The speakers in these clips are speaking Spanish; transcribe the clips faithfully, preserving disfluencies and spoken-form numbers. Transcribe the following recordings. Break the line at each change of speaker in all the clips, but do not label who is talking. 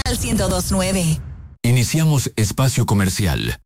Al ciento dos punto nueve.
Iniciamos espacio comercial.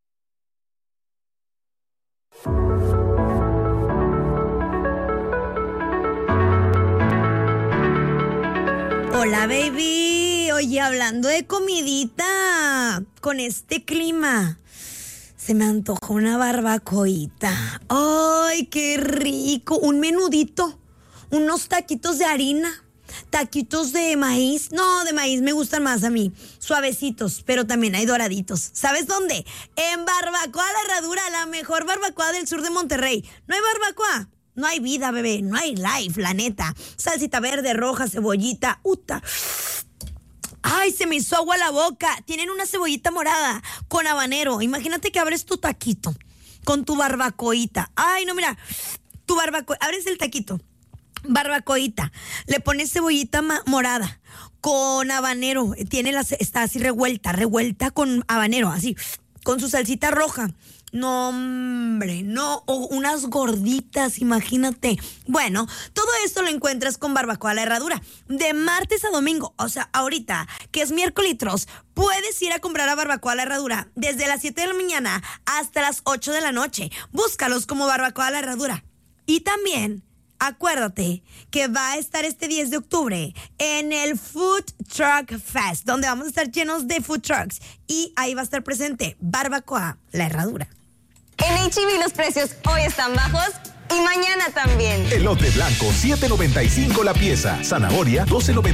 Hola, baby. Oye, hablando de comidita, con este clima, se me antojó una barbacoita. ¡Ay, qué rico! Un menudito, unos taquitos de harina, taquitos de maíz. No, de maíz me gustan más a mí. Suavecitos, pero también hay doraditos. ¿Sabes dónde? En Barbacoa La Herradura, la mejor barbacoa del sur de Monterrey. ¿No hay barbacoa? No hay vida, bebé, no hay life, la neta. Salsita verde, roja, cebollita, uta. Ay, se me hizo agua la boca. Tienen una cebollita morada con habanero. Imagínate que abres tu taquito con tu barbacoita. Ay, no, mira, tu barbacoa, abres el taquito, barbacoita, le pones cebollita ma- morada con habanero. Tiene la, está así revuelta, revuelta con habanero, así, con su salsita roja. No, hombre, no, o unas gorditas, imagínate. Bueno, todo esto lo encuentras con Barbacoa La Herradura, de martes a domingo. O sea, ahorita, que es miércoles, puedes ir a comprar a Barbacoa La Herradura desde las siete de la mañana hasta las ocho de la noche. Búscalos como Barbacoa La Herradura. Y también, acuérdate que va a estar este diez de octubre en el Food Truck Fest, donde vamos a estar llenos de food trucks. Y ahí va a estar presente Barbacoa La Herradura.
En H E B los precios hoy están bajos y mañana también.
Elote blanco siete noventa y cinco la pieza. Zanahoria doce noventa.